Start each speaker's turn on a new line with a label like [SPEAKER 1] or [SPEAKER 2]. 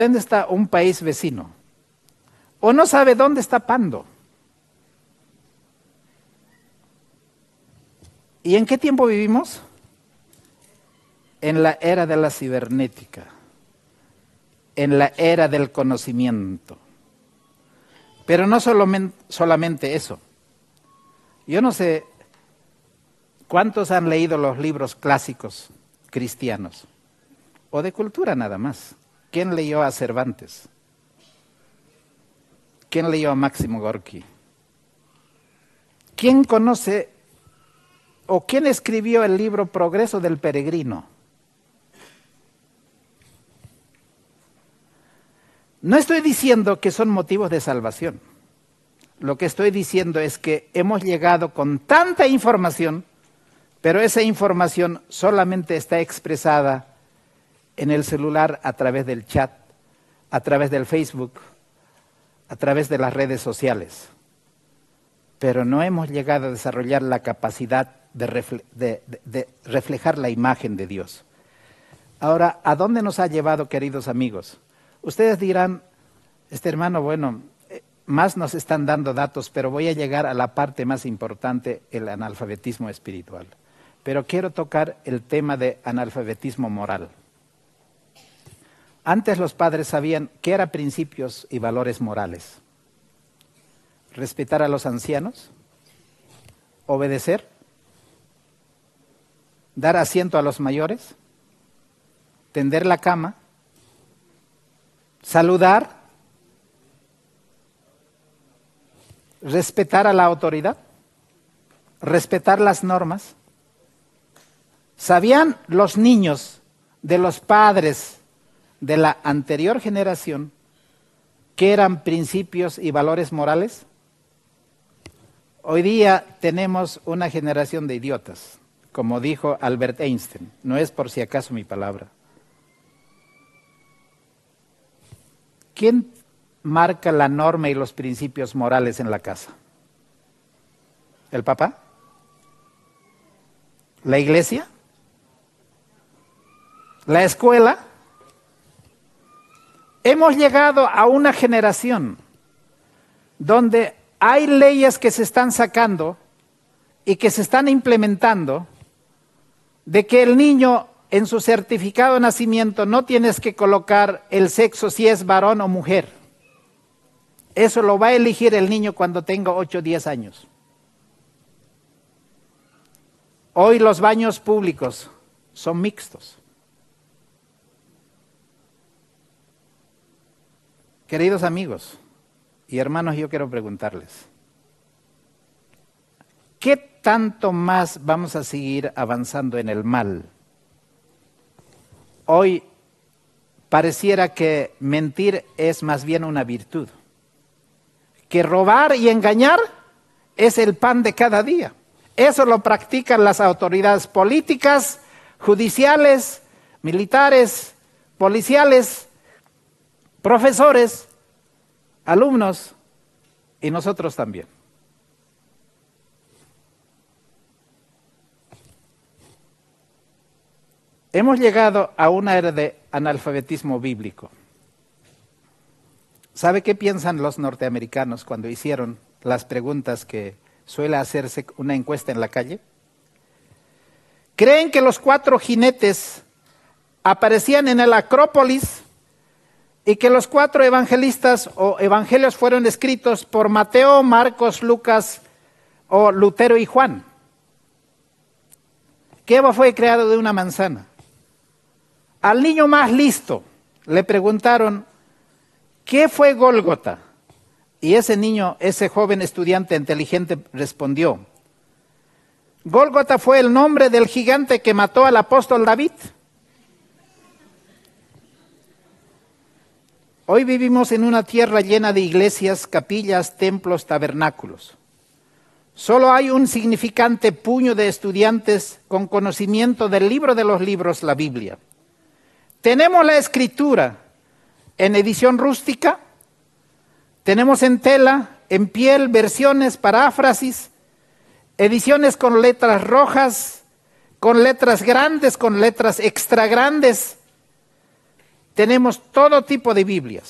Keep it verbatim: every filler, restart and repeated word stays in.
[SPEAKER 1] dónde está un país vecino, o no sabe dónde está Pando. ¿Y en qué tiempo vivimos? En la era de la cibernética, en la era del conocimiento. Pero no solamente, solamente eso. Yo no sé cuántos han leído los libros clásicos cristianos, o de cultura nada más. ¿Quién leyó a Cervantes? ¿Quién leyó a Máximo Gorki? ¿Quién conoce o quién escribió el libro Progreso del Peregrino? No estoy diciendo que son motivos de salvación. Lo que estoy diciendo es que hemos llegado con tanta información, pero esa información solamente está expresada en el celular a través del chat, a través del Facebook, a través de las redes sociales. Pero no hemos llegado a desarrollar la capacidad de, refle de, de, de reflejar la imagen de Dios. Ahora, ¿a dónde nos ha llevado, queridos amigos? Ustedes dirán, este hermano, bueno, eh, más nos están dando datos, pero voy a llegar a la parte más importante, el analfabetismo espiritual. Pero quiero tocar el tema de analfabetismo moral. Antes los padres sabían qué eran principios y valores morales. Respetar a los ancianos, obedecer, dar asiento a los mayores, tender la cama, saludar, respetar a la autoridad, respetar las normas. ¿Sabían los niños de los padres de la anterior generación qué eran principios y valores morales? Hoy día tenemos una generación de idiotas, como dijo Albert Einstein, no es por si acaso mi palabra. ¿Quién marca la norma y los principios morales en la casa? ¿El papá? ¿La iglesia? ¿La escuela? Hemos llegado a una generación donde hay leyes que se están sacando y que se están implementando de que el niño en su certificado de nacimiento no tienes que colocar el sexo si es varón o mujer. Eso lo va a elegir el niño cuando tenga ocho o diez años. Hoy los baños públicos son mixtos. Queridos amigos y hermanos, yo quiero preguntarles, ¿qué tanto más vamos a seguir avanzando en el mal? Hoy pareciera que mentir es más bien una virtud, que robar y engañar es el pan de cada día. Eso lo practican las autoridades políticas, judiciales, militares, policiales, profesores, alumnos y nosotros también. Hemos llegado a una era de analfabetismo bíblico. ¿Sabe qué piensan los norteamericanos cuando hicieron las preguntas que suele hacerse una encuesta en la calle? ¿Creen que los cuatro jinetes aparecían en el Acrópolis y que los cuatro evangelistas o evangelios fueron escritos por Mateo, Marcos, Lucas o Lutero y Juan? ¿Qué Eva fue creado de una manzana? Al niño más listo le preguntaron, ¿qué fue Gólgota? Y ese niño, ese joven estudiante inteligente respondió, Gólgota fue el nombre del gigante que mató al apóstol David. Hoy vivimos en una tierra llena de iglesias, capillas, templos, tabernáculos. Solo hay un significante puño de estudiantes con conocimiento del libro de los libros, la Biblia. Tenemos la escritura en edición rústica, tenemos en tela, en piel, versiones, paráfrasis, ediciones con letras rojas, con letras grandes, con letras extra grandes. Tenemos todo tipo de Biblias.